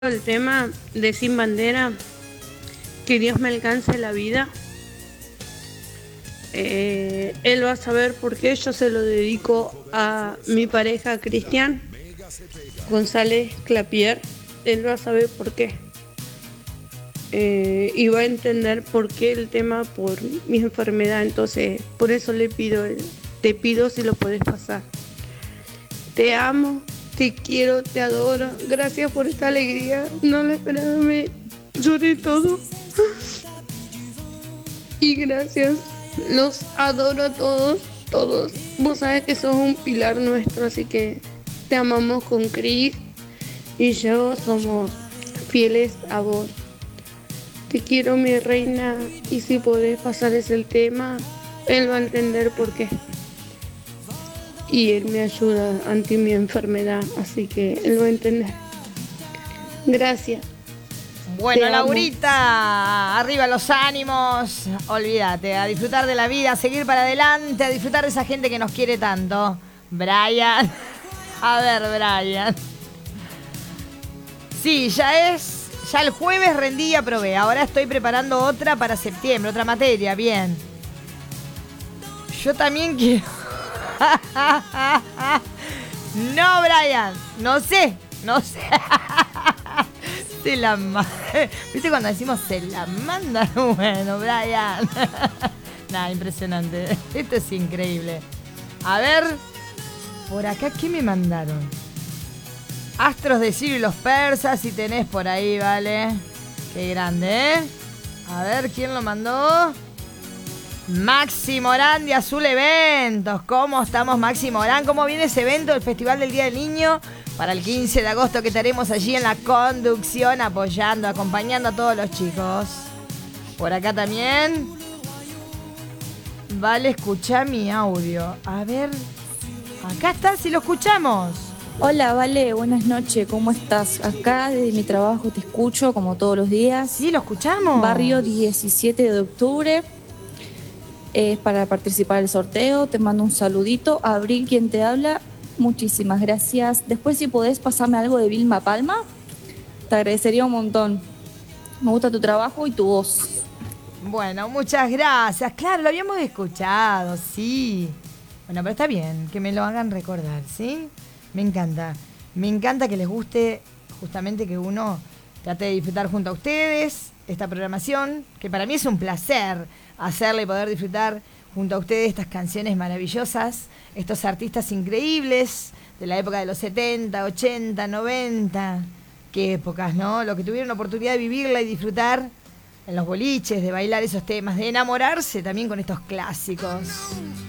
El tema de Sin Bandera, que Dios me alcance la vida. Él va a saber por qué yo se lo dedico a mi pareja Cristian González Clapier. Él va a saber por qué. Y va a entender por qué el tema por mi enfermedad. Entonces, por eso te pido si lo puedes pasar. Te amo, te quiero, te adoro. Gracias por esta alegría. No lo esperaba, me lloré todo. Y gracias. Los adoro a todos, todos. Vos sabés que sos un pilar nuestro, así que te amamos con Cris. Y yo somos fieles a vos. Te quiero, mi reina. Y si podés pasar ese tema, él va a entender por qué. Y él me ayuda ante mi enfermedad, así que él va a entender. Gracias. Bueno, Laurita, arriba los ánimos. Olvídate, a disfrutar de la vida, a seguir para adelante, a disfrutar de esa gente que nos quiere tanto. Brian. A ver, Brian. Sí, ya el jueves rendí y aprobé. Ahora estoy preparando otra para septiembre, otra materia, bien. Yo también quiero... No, Brian, no sé. Se la ¿Viste cuando decimos se la mandan? Bueno, Brian. Nada, impresionante. Esto es increíble. A ver, por acá, ¿qué me mandaron? Astros de Ciro y los persas, si tenés por ahí, ¿vale? Qué grande, ¿eh? A ver, ¿quién lo mandó? Maxi Morán de Azul Eventos. ¿Cómo estamos, Maxi Morán? ¿Cómo viene ese evento, el Festival del Día del Niño? Para el 15 de agosto que estaremos allí en la conducción, apoyando, acompañando a todos los chicos. Por acá también. Vale, escuchá mi audio. A ver. Acá está, si lo escuchamos. Hola, Vale, buenas noches, ¿cómo estás? Acá desde mi trabajo te escucho como todos los días. Sí, lo escuchamos. Barrio 17 de octubre. Es para participar del sorteo. Te mando un saludito. Abril, quien te habla. Muchísimas gracias. Después, si podés pasarme algo de Vilma Palma, te agradecería un montón. Me gusta tu trabajo y tu voz. Bueno, muchas gracias. Claro, lo habíamos escuchado, sí. Bueno, pero está bien que me lo hagan recordar, ¿sí? Me encanta. Me encanta que les guste justamente que uno trate de disfrutar junto a ustedes esta programación, que para mí es un placer hacerla y poder disfrutar junto a ustedes estas canciones maravillosas, estos artistas increíbles de la época de los 70, 80, 90. Qué épocas, ¿no? Lo que tuvieron la oportunidad de vivirla y disfrutar en los boliches, de bailar esos temas, de enamorarse también con estos clásicos.